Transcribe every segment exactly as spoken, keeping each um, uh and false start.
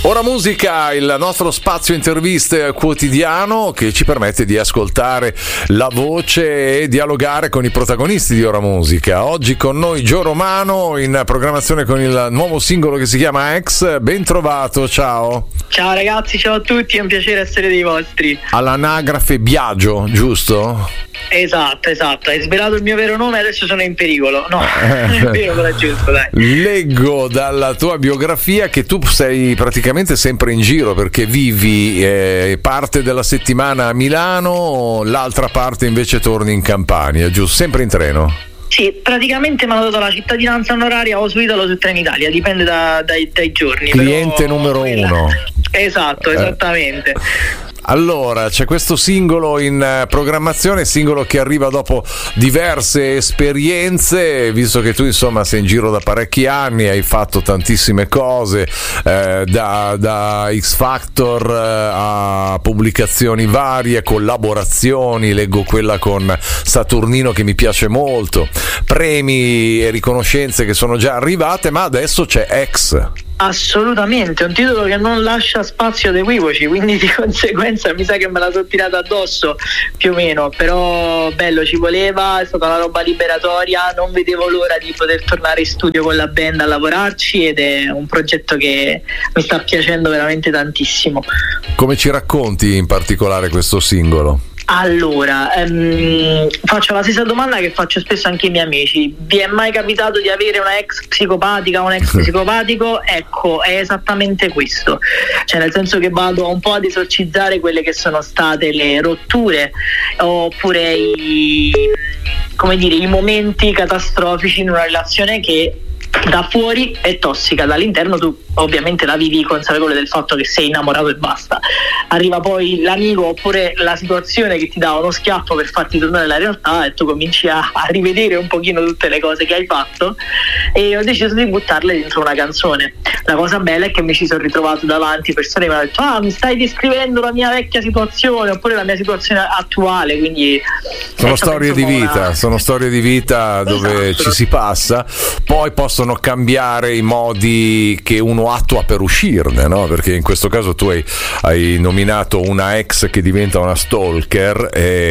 Ora musica, il nostro spazio interviste quotidiano che ci permette di ascoltare la voce e dialogare con i protagonisti di Ora Musica. Oggi con noi Gio Romano in programmazione con il nuovo singolo che si chiama Ex. Ben trovato, ciao. Ciao ragazzi, ciao a tutti, è un piacere essere dei vostri. All'anagrafe Biagio, giusto? Esatto, esatto, hai svelato il mio vero nome, adesso sono in pericolo. No, è vero, quello è giusto, dai. Leggo dalla tua biografia che tu sei praticamente sempre in giro perché vivi eh, parte della settimana a Milano, l'altra parte invece torni in Campania, giusto? Sempre in treno? Sì, praticamente mi hanno dato la cittadinanza onoraria o su Italo o su Trenitalia, dipende da, dai, dai giorni. Cliente però... numero uno. Esatto, esattamente. Eh. Allora, c'è questo singolo in programmazione, singolo che arriva dopo diverse esperienze, visto che tu insomma sei in giro da parecchi anni, hai fatto tantissime cose, eh, da, da X Factor eh, a pubblicazioni varie, collaborazioni, leggo quella con Saturnino che mi piace molto, premi e riconoscenze che sono già arrivate, ma adesso c'è Ex. Assolutamente, un titolo che non lascia spazio ad equivoci, quindi di conseguenza mi sa che me la sono tirata addosso più o meno, però bello, ci voleva, è stata una roba liberatoria, non vedevo l'ora di poter tornare in studio con la band a lavorarci ed è un progetto che mi sta piacendo veramente tantissimo. Come ci racconti in particolare questo singolo? Allora, ehm, faccio la stessa domanda che faccio spesso anche ai miei amici. Vi è mai capitato di avere una ex psicopatica o un ex psicopatico? Ecco, è esattamente questo. Cioè, nel senso che vado un po' ad esorcizzare quelle che sono state le rotture oppure i, come dire, i momenti catastrofici in una relazione che da fuori è tossica, dall'interno tu ovviamente la vivi consapevole del fatto che sei innamorato e basta. Arriva poi l'amico oppure la situazione che ti dà uno schiaffo per farti tornare alla realtà e tu cominci a, a rivedere un pochino tutte le cose che hai fatto, e ho deciso di buttarle dentro una canzone. La cosa bella è che mi ci sono ritrovato davanti persone che mi hanno detto: ah, mi stai descrivendo la mia vecchia situazione oppure la mia situazione attuale, quindi sono storie di vita, una... sono storie di vita dove esatto. Ci si passa, poi possono cambiare i modi che uno attua per uscirne, no? Perché in questo caso tu hai, hai nominato una ex che diventa una stalker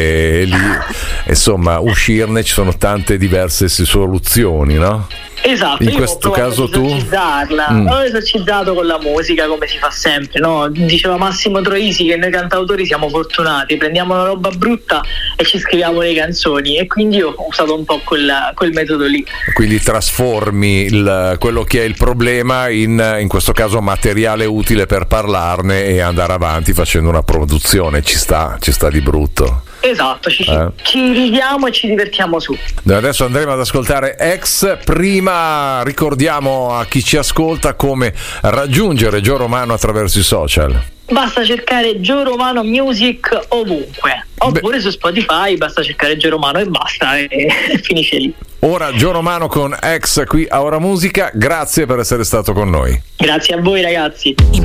e lì insomma uscirne ci sono tante diverse soluzioni, no? Esatto, in questo caso tu mm. l'ho esorcizzato con la musica, come si fa sempre, no? Diceva Massimo Troisi che noi cantautori siamo fortunati, prendiamo una roba brutta e ci scriviamo le canzoni, e quindi io ho usato un po' quel, quel metodo lì. Quindi trasformi il, quello che è il problema in, in questo caso materiale utile per parlarne e andare avanti facendo una produzione, ci sta, ci sta di brutto. Esatto, ci, eh. ci ridiamo e ci divertiamo su. Adesso andremo ad ascoltare Ex. Prima ricordiamo a chi ci ascolta come raggiungere Gio Romano attraverso i social. Basta cercare Gio Romano Music ovunque, oppure Beh. su Spotify basta cercare Gio Romano e basta, e finisce lì. Ora Gio Romano con Ex qui a Ora Musica, grazie per essere stato con noi. Grazie a voi ragazzi.